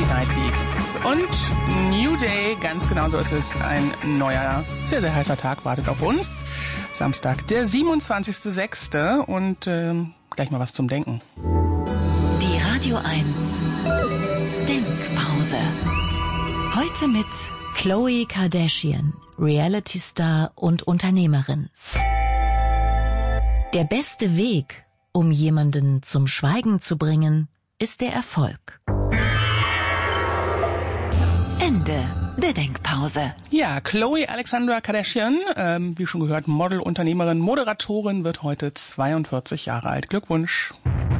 Funky Night Beats und New Day, ganz genau so ist es. Ein neuer, sehr, sehr heißer Tag wartet auf uns. Samstag, der 27.06. und gleich mal was zum Denken. Die Radio 1 Denkpause. Heute mit Khloe Kardashian, Reality-Star und Unternehmerin. Der beste Weg, um jemanden zum Schweigen zu bringen, ist der Erfolg. Ende der Denkpause. Ja, Khloe Alexandra Kardashian, wie schon gehört, Model, Unternehmerin, Moderatorin, wird heute 42 Jahre alt. Glückwunsch.